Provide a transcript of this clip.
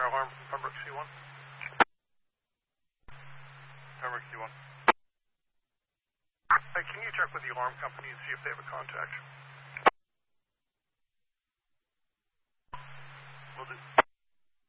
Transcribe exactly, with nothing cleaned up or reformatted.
Fire alarm from Pembroke C one. Pembroke C one. Hey, can you check with the alarm company and see if they have a contact?